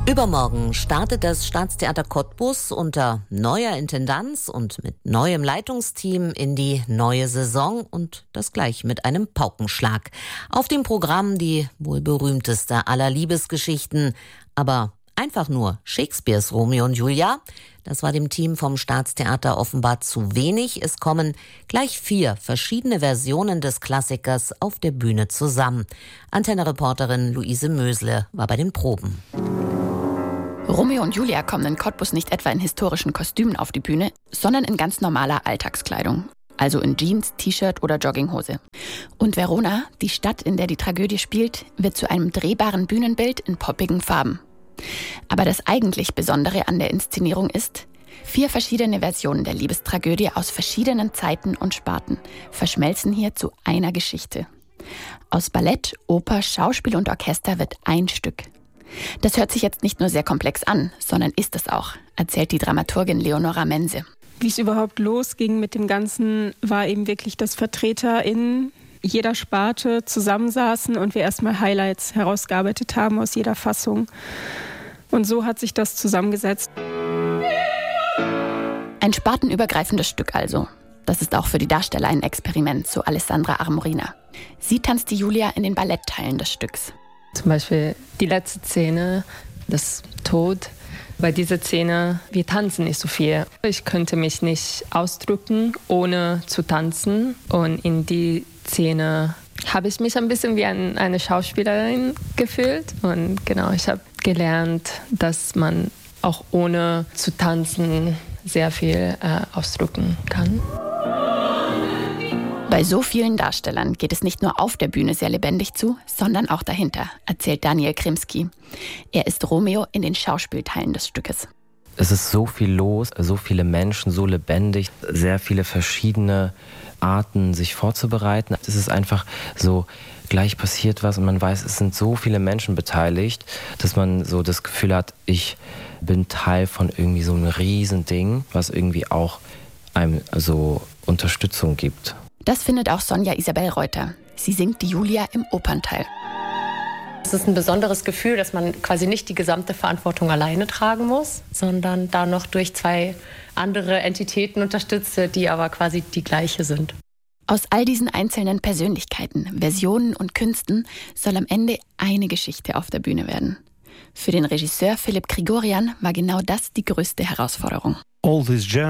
Übermorgen startet das Staatstheater Cottbus unter neuer Intendanz und mit neuem Leitungsteam in die neue Saison und das gleich mit einem Paukenschlag. Auf dem Programm die wohl berühmteste aller Liebesgeschichten, aber einfach nur Shakespeares Romeo und Julia. Das war dem Team vom Staatstheater offenbar zu wenig. Es kommen gleich 4 verschiedene Versionen des Klassikers auf der Bühne zusammen. Antenne-Reporterin Luise Mösle war bei den Proben. Romeo und Julia kommen in Cottbus nicht etwa in historischen Kostümen auf die Bühne, sondern in ganz normaler Alltagskleidung. Also in Jeans, T-Shirt oder Jogginghose. Und Verona, die Stadt, in der die Tragödie spielt, wird zu einem drehbaren Bühnenbild in poppigen Farben. Aber das eigentlich Besondere an der Inszenierung ist, 4 verschiedene Versionen der Liebestragödie aus verschiedenen Zeiten und Sparten verschmelzen hier zu einer Geschichte. Aus Ballett, Oper, Schauspiel und Orchester wird ein Stück. Das hört sich jetzt nicht nur sehr komplex an, sondern ist es auch, erzählt die Dramaturgin Leonora Mense. Wie es überhaupt losging mit dem Ganzen, war eben wirklich, dass Vertreter in jeder Sparte zusammensaßen und wir erstmal Highlights herausgearbeitet haben aus jeder Fassung. Und so hat sich das zusammengesetzt. Ein spartenübergreifendes Stück also. Das ist auch für die Darsteller ein Experiment, so Alessandra Armorina. Sie tanzt die Julia in den Ballettteilen des Stücks. Zum Beispiel die letzte Szene, das Tod. Bei dieser Szene, wir tanzen nicht so viel. Ich könnte mich nicht ausdrücken, ohne zu tanzen. Und in die Szene habe ich mich ein bisschen wie eine Schauspielerin gefühlt. Und genau, ich habe gelernt, dass man auch ohne zu tanzen sehr viel ausdrücken kann. Bei so vielen Darstellern geht es nicht nur auf der Bühne sehr lebendig zu, sondern auch dahinter, erzählt Daniel Krimski. Er ist Romeo in den Schauspielteilen des Stückes. Es ist so viel los, so viele Menschen, so lebendig, sehr viele verschiedene Arten, sich vorzubereiten. Es ist einfach so, gleich passiert was und man weiß, es sind so viele Menschen beteiligt, dass man so das Gefühl hat, ich bin Teil von irgendwie so einem Riesending, was irgendwie auch einem so Unterstützung gibt. Das findet auch Sonja Isabel Reuter. Sie singt die Julia im Opernteil. Es ist ein besonderes Gefühl, dass man quasi nicht die gesamte Verantwortung alleine tragen muss, sondern da noch durch 2 andere Entitäten unterstützt, die aber quasi die gleiche sind. Aus all diesen einzelnen Persönlichkeiten, Versionen und Künsten soll am Ende eine Geschichte auf der Bühne werden. Für den Regisseur Philipp Grigorian war genau das die größte Herausforderung. All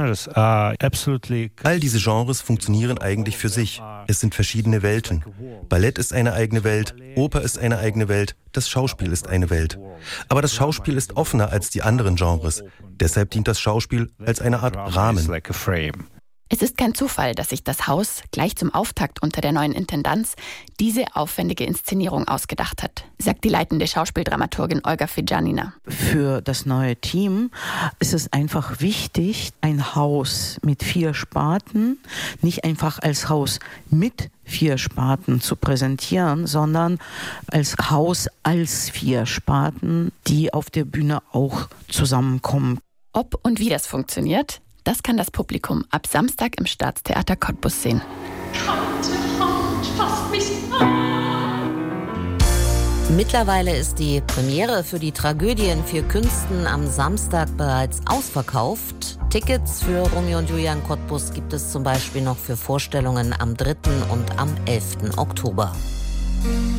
diese Genres funktionieren eigentlich für sich. Es sind verschiedene Welten. Ballett ist eine eigene Welt, Oper ist eine eigene Welt, das Schauspiel ist eine Welt. Aber das Schauspiel ist offener als die anderen Genres. Deshalb dient das Schauspiel als eine Art Rahmen. Es ist kein Zufall, dass sich das Haus gleich zum Auftakt unter der neuen Intendanz diese aufwendige Inszenierung ausgedacht hat, sagt die leitende Schauspieldramaturgin Olga Fidjanina. Für das neue Team ist es einfach wichtig, ein Haus mit 4 Sparten nicht einfach als Haus mit 4 Sparten zu präsentieren, sondern als Haus als 4 Sparten, die auf der Bühne auch zusammenkommen. Ob und wie das funktioniert, das kann das Publikum ab Samstag im Staatstheater Cottbus sehen. Hand, fass mich an. Mittlerweile ist die Premiere für die Tragödie in 4 Künsten am Samstag bereits ausverkauft. Tickets für Romeo und Julia in Cottbus gibt es zum Beispiel noch für Vorstellungen am 3. und am 11. Oktober.